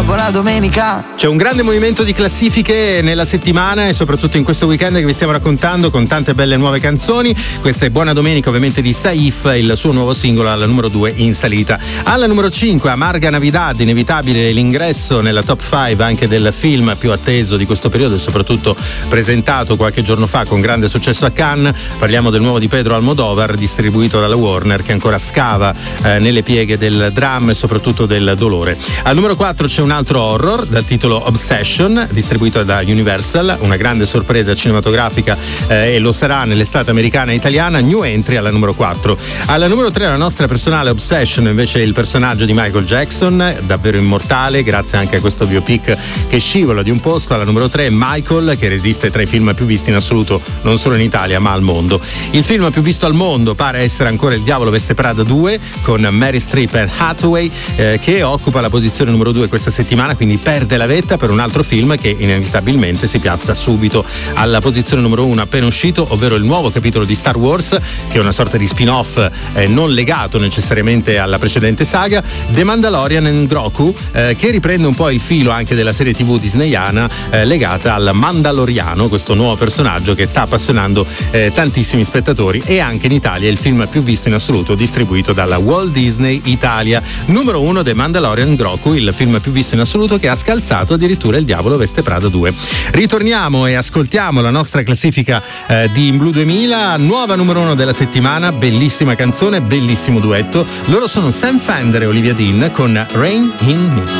buona domenica. C'è un grande movimento di classifiche nella settimana e soprattutto in questo weekend che vi stiamo raccontando, con tante belle nuove canzoni. Questa è Buona Domenica, ovviamente, di Saif, il suo nuovo singolo al numero 2 in salita. Alla numero 5 Amarga Navidad, inevitabile l'ingresso nella top 5 anche del film più atteso di questo periodo e soprattutto presentato qualche giorno fa con grande successo a Cannes. Parliamo del nuovo di Pedro Almodóvar, distribuito dalla Warner, che ancora scava nelle pieghe del dramma e soprattutto del dolore. Al numero 4 c'è un altro horror dal titolo Obsession, distribuito da Universal, una grande sorpresa cinematografica e lo sarà nell'estate americana e italiana. New entry alla numero 4. Alla numero 3 la nostra personale Obsession, invece, il personaggio di Michael Jackson, davvero immortale grazie anche a questo biopic che scivola di un posto. Alla numero 3 Michael, che resiste tra i film più visti in assoluto non solo in Italia ma al mondo. Il film più visto al mondo pare essere ancora Il Diavolo Veste Prada 2 con Mary Streep e Hathaway, che occupa la posizione numero 2 questa settimana, quindi perde la vetta per un altro film che inevitabilmente si piazza subito alla posizione numero 1 appena uscito, ovvero il nuovo capitolo di Star Wars, che è una sorta di spin-off non legato necessariamente alla precedente saga, The Mandalorian and Grogu, che riprende un po' il filo anche della serie TV disneyana legata al Mandaloriano, questo nuovo personaggio che sta appassionando tantissimi spettatori, e anche in Italia è il film più visto in assoluto distribuito dalla Walt Disney Italia. Numero 1 The Mandalorian Grogu, il film più visto in assoluto che ha scalzato addirittura Il Diavolo Veste Prada 2. Ritorniamo e ascoltiamo la nostra classifica di In Blu 2000, nuova numero 1 della settimana, bellissima canzone, bellissimo duetto. Loro sono Sam Fender e Olivia Dean con Rain in Me.